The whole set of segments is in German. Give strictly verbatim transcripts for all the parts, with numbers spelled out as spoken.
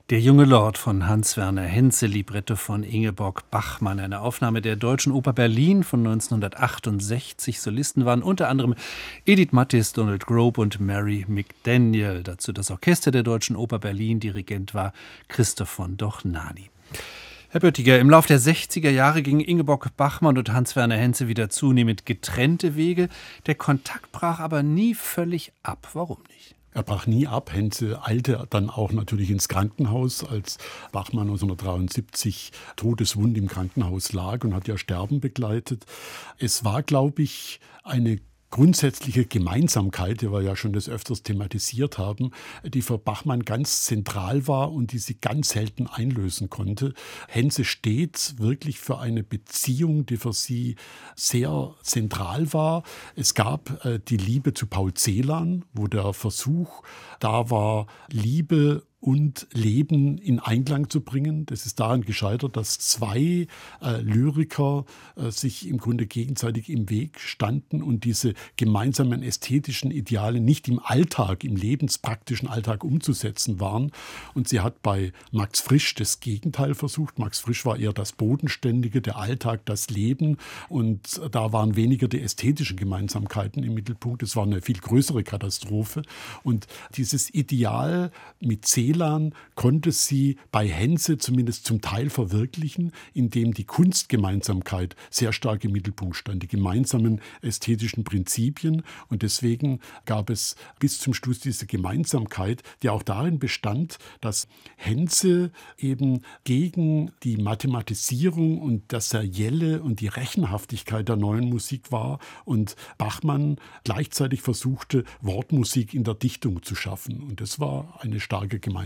Der junge Lord von Hans Werner Henze, Libretto von Ingeborg Bachmann, eine Aufnahme der Deutschen Oper Berlin von neunzehnhundertachtundsechzig. Solisten waren unter anderem Edith Mattis, Donald Grobe und Mary McDaniel. Dazu das Orchester der Deutschen Oper Berlin. Dirigent war Christoph von Dochnani. Herr Böttiger, im Lauf der sechziger Jahre gingen Ingeborg Bachmann und Hans Werner Henze wieder zunehmend getrennte Wege. Der Kontakt brach aber nie völlig ab. Warum nicht? Er brach nie ab. Henze eilte dann auch natürlich ins Krankenhaus, als Bachmann neunzehnhundertdreiundsiebzig todeswund im Krankenhaus lag und hat ja Sterben begleitet. Es war, glaube ich, eine grundsätzliche Gemeinsamkeit, die wir ja schon des Öfters thematisiert haben, die für Bachmann ganz zentral war und die sie ganz selten einlösen konnte. Henze steht wirklich für eine Beziehung, die für sie sehr zentral war. Es gab äh, die Liebe zu Paul Celan, wo der Versuch da war, Liebe und Leben in Einklang zu bringen. Das ist daran gescheitert, dass zwei äh, Lyriker äh, sich im Grunde gegenseitig im Weg standen und diese gemeinsamen ästhetischen Ideale nicht im Alltag, im lebenspraktischen Alltag umzusetzen waren. Und sie hat bei Max Frisch das Gegenteil versucht. Max Frisch war eher das Bodenständige, der Alltag, das Leben. Und da waren weniger die ästhetischen Gemeinsamkeiten im Mittelpunkt. Es war eine viel größere Katastrophe. Und dieses Ideal mit Celan konnte sie bei Henze zumindest zum Teil verwirklichen, indem die Kunstgemeinsamkeit sehr stark im Mittelpunkt stand, die gemeinsamen ästhetischen Prinzipien. Und deswegen gab es bis zum Schluss diese Gemeinsamkeit, die auch darin bestand, dass Henze eben gegen die Mathematisierung und das Serielle und die Rechenhaftigkeit der neuen Musik war und Bachmann gleichzeitig versuchte, Wortmusik in der Dichtung zu schaffen. Und das war eine starke Gemeinsamkeit.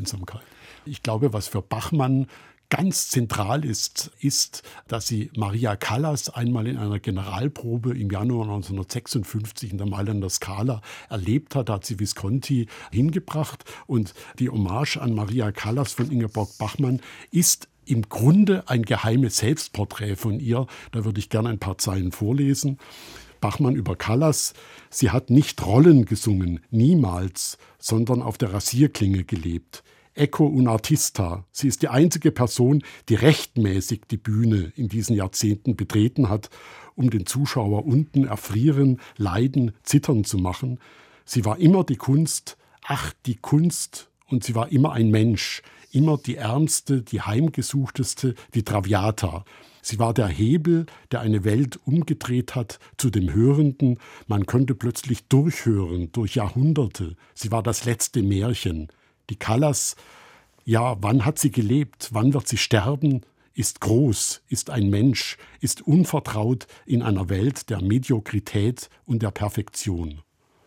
Ich glaube, was für Bachmann ganz zentral ist, ist, dass sie Maria Callas einmal in einer Generalprobe im Januar neunzehnhundertsechsundfünfzig in der Mailänder Scala erlebt hat. Da hat sie Visconti hingebracht. Und die Hommage an Maria Callas von Ingeborg Bachmann ist im Grunde ein geheimes Selbstporträt von ihr. Da würde ich gerne ein paar Zeilen vorlesen. Bachmann über Callas: Sie hat nicht Rollen gesungen, niemals, sondern auf der Rasierklinge gelebt. Ecco un artista. Sie ist die einzige Person, die rechtmäßig die Bühne in diesen Jahrzehnten betreten hat, um den Zuschauer unten erfrieren, leiden, zittern zu machen. Sie war immer die Kunst, ach, die Kunst, und sie war immer ein Mensch, immer die ärmste, die heimgesuchteste, die Traviata. Sie war der Hebel, der eine Welt umgedreht hat zu dem Hörenden. Man konnte plötzlich durchhören, durch Jahrhunderte. Sie war das letzte Märchen. Die Callas, ja, wann hat sie gelebt? Wann wird sie sterben? Ist groß, ist ein Mensch, ist unvertraut in einer Welt der Mediokrität und der Perfektion.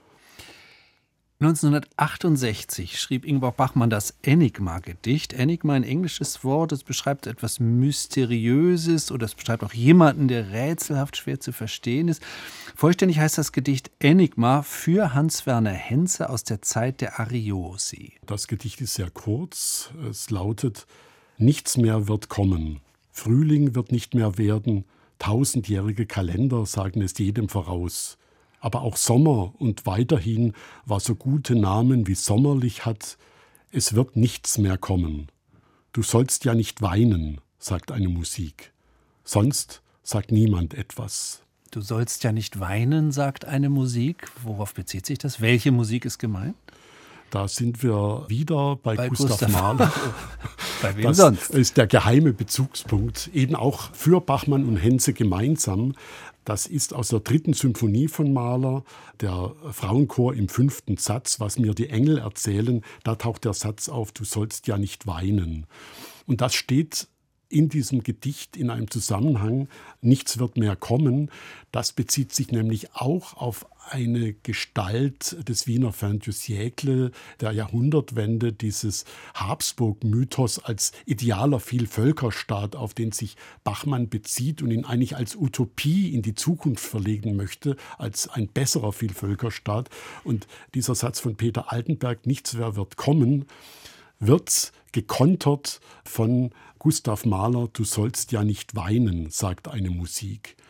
neunzehnhundertachtundsechzig schrieb Ingeborg Bachmann das Enigma-Gedicht. Enigma, ein englisches Wort, es beschreibt etwas Mysteriöses oder es beschreibt auch jemanden, der rätselhaft schwer zu verstehen ist. Vollständig heißt das Gedicht Enigma für Hans Werner Henze aus der Zeit der Ariosi. Das Gedicht ist sehr kurz. Es lautet: Nichts mehr wird kommen. Frühling wird nicht mehr werden. Tausendjährige Kalender sagen es jedem voraus. Aber auch Sommer und weiterhin, was so gute Namen wie sommerlich hat, es wird nichts mehr kommen. Du sollst ja nicht weinen, sagt eine Musik. Sonst sagt niemand etwas. Du sollst ja nicht weinen, sagt eine Musik. Worauf bezieht sich das? Welche Musik ist gemeint? Da sind wir wieder bei, bei Gustav, Gustav Mahler. Bei wem das sonst? ist der geheime Bezugspunkt, eben auch für Bachmann und Henze gemeinsam. Das ist aus der dritten Symphonie von Mahler, der Frauenchor im fünften Satz, was mir die Engel erzählen. Da taucht der Satz auf: Du sollst ja nicht weinen. Und das steht in diesem Gedicht in einem Zusammenhang. Nichts wird mehr kommen. Das bezieht sich nämlich auch auf eine Gestalt des Wiener Fin du siècle, der Jahrhundertwende, dieses Habsburg-Mythos als idealer Vielvölkerstaat, auf den sich Bachmann bezieht und ihn eigentlich als Utopie in die Zukunft verlegen möchte, als ein besserer Vielvölkerstaat. Und dieser Satz von Peter Altenberg, nichts mehr wird kommen, wird gekontert von Gustav Mahler: Du sollst ja nicht weinen, sagt eine Musik.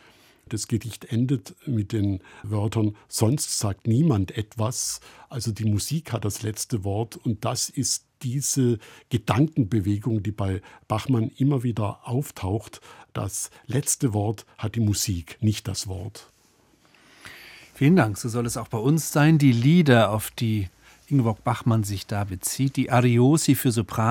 Das Gedicht endet mit den Wörtern „Sonst sagt niemand etwas“. Also die Musik hat das letzte Wort, und das ist diese Gedankenbewegung, die bei Bachmann immer wieder auftaucht. Das letzte Wort hat die Musik, nicht das Wort. Vielen Dank. So soll es auch bei uns sein. Die Lieder, auf die Ingeborg Bachmann sich da bezieht, die Ariosi für Sopran